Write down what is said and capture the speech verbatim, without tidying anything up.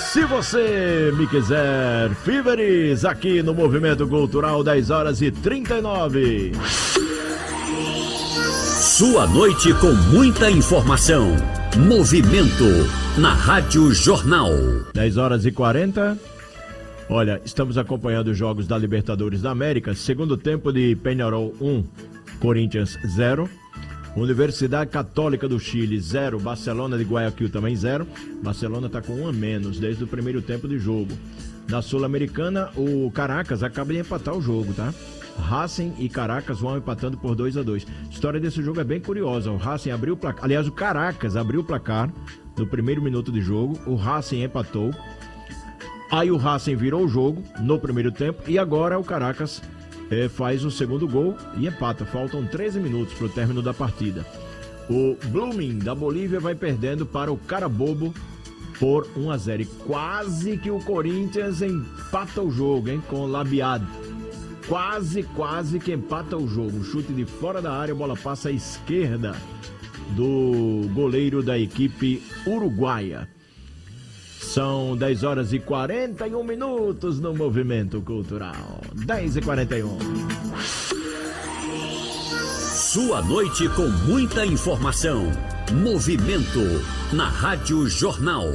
Se você me quiser, Fíveres, aqui no Movimento Cultural, dez horas e trinta e nove. Sua noite com muita informação. Movimento na Rádio Jornal. dez horas e quarenta. Olha, estamos acompanhando os jogos da Libertadores da América. Segundo tempo de Peñarol um, Corinthians zero. Universidade Católica do Chile zero. Barcelona de Guayaquil também zero. Barcelona está com um a menos desde o primeiro tempo de jogo. Na Sul-Americana, o Caracas acaba de empatar o jogo, tá? Racing e Caracas vão empatando por dois a dois. A história desse jogo é bem curiosa. O Racing abriu o placar. Aliás, o Caracas abriu o placar no primeiro minuto de jogo. O Racing empatou. Aí o Racing virou o jogo no primeiro tempo. E agora o Caracas é, faz o segundo gol e empata. Faltam treze minutos para o término da partida. O Blooming da Bolívia vai perdendo para o Carabobo por um a zero. E quase que o Corinthians empata o jogo, hein? Com o Labiado. Quase, quase que empata o jogo. Um chute de fora da área, a bola passa à esquerda do goleiro da equipe uruguaia. São dez horas e quarenta e um minutos no Movimento Cultural. dez e quarenta e um. Sua noite com muita informação. Movimento na Rádio Jornal.